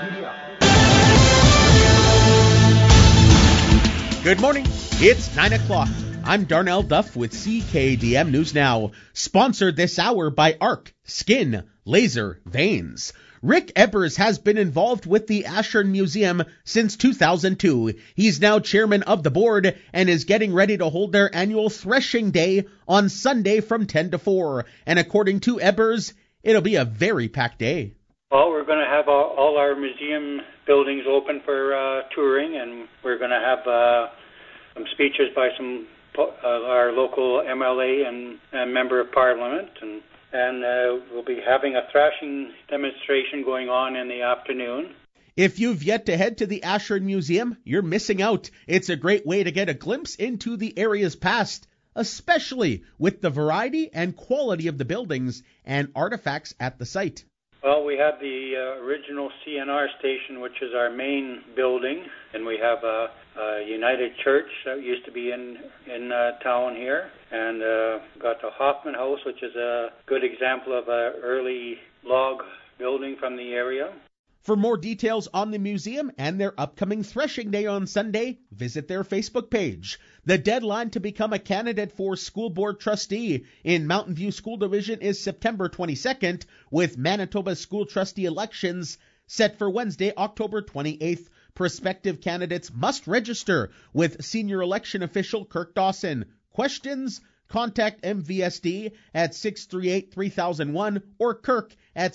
Good morning. It's 9 o'clock. I'm Darnell Duff with CKDM News Now, sponsored this hour by ARC Skin Laser Veins. Rick Ebers has been involved with the Ashern Museum since 2002. He's now chairman of the board and is getting ready to hold their annual Threshing Day on Sunday from 10 to 4. And according to Ebers, it'll be a very packed day. Well, we're going to have all our museum buildings open for touring, and we're going to have some speeches by some our local MLA and member of parliament, and we'll be having a thrashing demonstration going on in the afternoon. If you've yet to head to the Ashern Museum, you're missing out. It's a great way to get a glimpse into the area's past, especially with the variety and quality of the buildings and artifacts at the site. Well, we have the original CNR station, which is our main building, and we have a United Church that used to be in town here, and got the Hoffman House, which is a good example of an early log building from the area. For more details on the museum and their upcoming Threshing Day on Sunday, visit their Facebook page. The deadline to become a candidate for school board trustee in Mountain View School Division is September 22nd, with Manitoba school trustee elections set for Wednesday, October 28th. Prospective candidates must register with senior election official Kirk Dawson. Questions? Contact MVSD at 638-3001 or Kirk at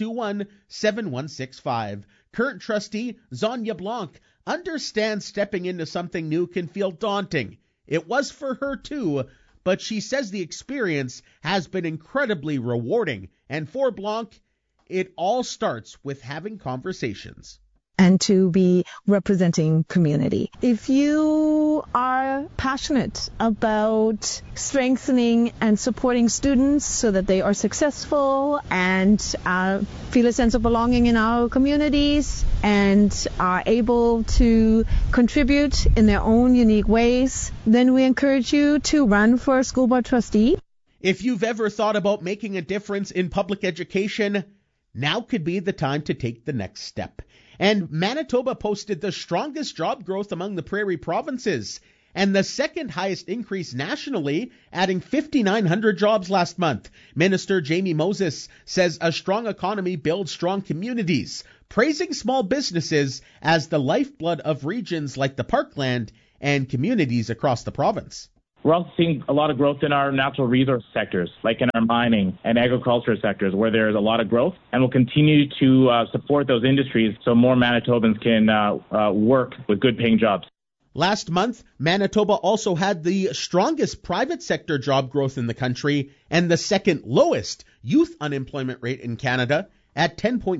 621-7165. Current trustee Zonia Blanc understands stepping into something new can feel daunting. It was for her too, but she says the experience has been incredibly rewarding. And for Blanc, it all starts with having conversations. And to be representing community. If you are passionate about strengthening and supporting students so that they are successful and feel a sense of belonging in our communities and are able to contribute in their own unique ways, then we encourage you to run for school board trustee. If you've ever thought about making a difference in public education, now could be the time to take the next step. And Manitoba posted the strongest job growth among the prairie provinces and the second highest increase nationally, adding 5,900 jobs last month. Minister Jamie Moses says a strong economy builds strong communities, praising small businesses as the lifeblood of regions like the Parkland and communities across the province. We're also seeing a lot of growth in our natural resource sectors, like in our mining and agriculture sectors, where there's a lot of growth, and we'll continue to support those industries so more Manitobans can work with good-paying jobs. Last month, Manitoba also had the strongest private sector job growth in the country and the second lowest youth unemployment rate in Canada at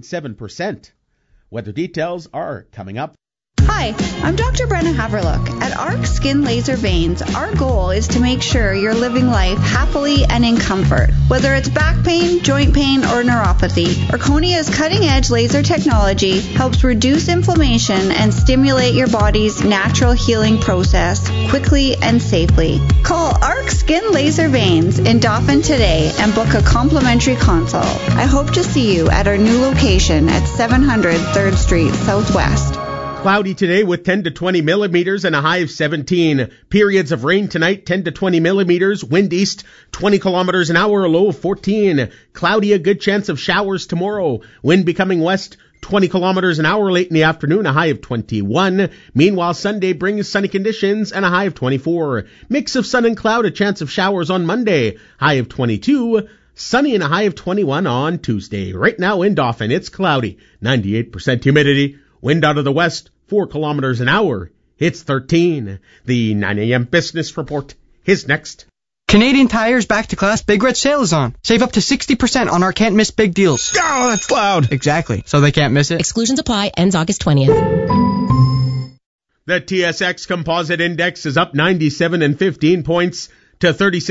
10.7%. Weather details are coming up. Hi, I'm Dr. Brenna Haverlook. At ARC Skin Laser Veins, our goal is to make sure you're living life happily and in comfort. Whether it's back pain, joint pain, or neuropathy, Arconia's cutting-edge laser technology helps reduce inflammation and stimulate your body's natural healing process quickly and safely. Call ARC Skin Laser Veins in Dauphin today and book a complimentary consult. I hope to see you at our new location at 700 3rd Street Southwest. Cloudy today with 10 to 20 millimeters and a high of 17. Periods of rain tonight, 10 to 20 millimeters. Wind east, 20 kilometers an hour, a low of 14. Cloudy, a good chance of showers tomorrow. Wind becoming west, 20 kilometers an hour late in the afternoon, a high of 21. Meanwhile, Sunday brings sunny conditions and a high of 24. Mix of sun and cloud, a chance of showers on Monday, high of 22. Sunny and a high of 21 on Tuesday. Right now in Dauphin, it's cloudy, 98% humidity. Wind out of the west, 4 kilometers an hour. It's 13. The 9 a.m. business report is next. Canadian Tire's Back to Class Big Red Sale is on. Save up to 60% on our can't miss big deals. Oh, that's loud. Exactly. So they can't miss it. Exclusions apply. Ends August 20th. The TSX Composite Index is up 97 and 15 points to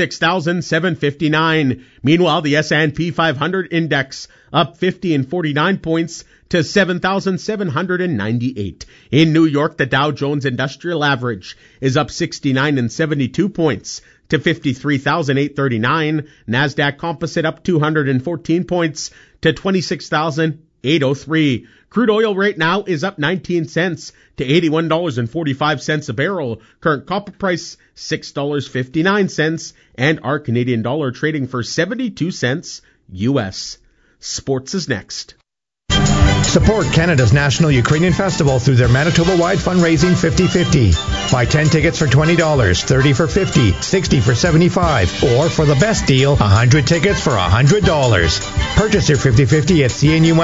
36,759. Meanwhile, the S&P 500 Index up 50 and 49 points to 7,798. In New York, the Dow Jones Industrial Average is up 69 and 72 points to 53,839. NASDAQ Composite up 214 points to 26,000. $8.03. Crude oil right now is up 19 cents to $81.45 a barrel. Current copper price, $6.59. And our Canadian dollar trading for 72 cents US. Sports is next. Support Canada's National Ukrainian Festival through their Manitoba-wide fundraising 50-50. Buy 10 tickets for $20, 30 for $50, 60 for $75, or for the best deal, 100 tickets for $100. Purchase your 50-50 at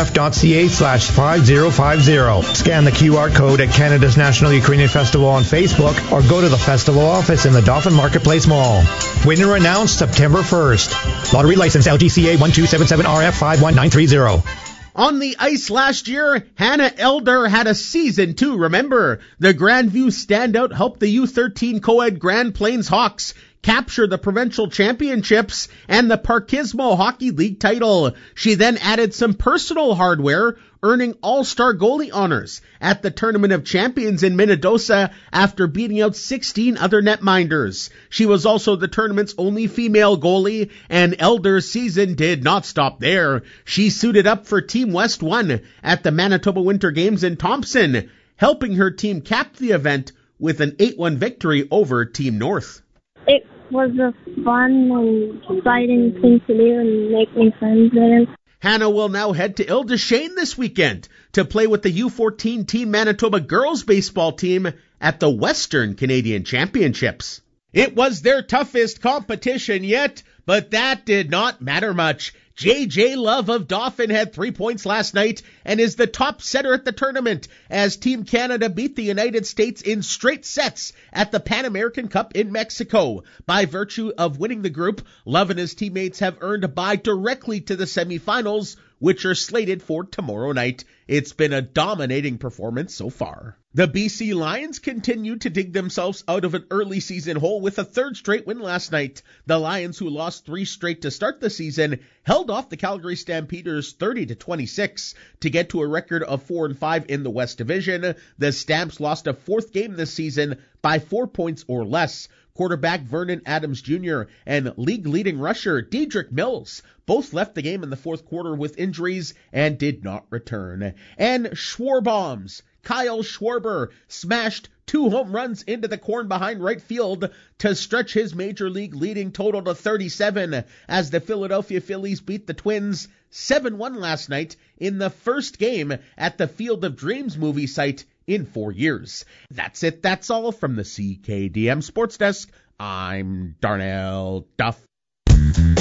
cnuf.ca/5050. Scan the QR code at Canada's National Ukrainian Festival on Facebook or go to the festival office in the Dauphin Marketplace Mall. Winner announced September 1st. Lottery license LGCA 1277RF 51930. On the ice last year, Hannah Elder had a season too. Remember, the Grandview standout helped the U13 co-ed Grand Plains Hawks capture the provincial championships and the Parkismo Hockey League title. She then added some personal hardware, earning All-Star goalie honors at the Tournament of Champions in Minnedosa after beating out 16 other netminders. She was also the tournament's only female goalie, and Elder's season did not stop there. She suited up for Team West 1 at the Manitoba Winter Games in Thompson, helping her team cap the event with an 8-1 victory over Team North. It was a fun and exciting thing to do and make new friends there. Hannah will now head to Ile-des-Chênes this weekend to play with the U14 Team Manitoba girls baseball team at the Western Canadian Championships. It was their toughest competition yet, but that did not matter much. J.J. Love of Dauphin had 3 points last night and is the top setter at the tournament as Team Canada beat the United States in straight sets at the Pan American Cup in Mexico. By virtue of winning the group, Love and his teammates have earned a bye directly to the semifinals, which are slated for tomorrow night. It's been a dominating performance so far. The BC Lions continue to dig themselves out of an early season hole with a third straight win last night. The Lions, who lost 3 straight to start the season, held off the Calgary Stampeders 30-26 to get to a record of 4-5 in the West Division. The Stamps lost a 4th game this season by 4 points or less. Quarterback Vernon Adams Jr. and league-leading rusher Dedrick Mills both left the game in the 4th quarter with injuries and did not return. And Schwarbombs, Kyle Schwarber smashed 2 home runs into the corn behind right field to stretch his major league leading total to 37 as the Philadelphia Phillies beat the Twins 7-1 last night in the first game at the Field of Dreams movie site in 4 years. That's it. That's all from the CKDM Sports Desk. I'm Darnell Duff.